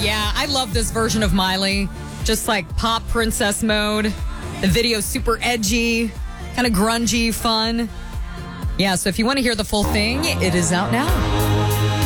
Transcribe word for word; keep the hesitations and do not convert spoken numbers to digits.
Yeah, I love this version of Miley. Just like pop princess mode. The video's super edgy, kind of grungy, fun. Yeah, so if you want to hear the full thing, it is out now.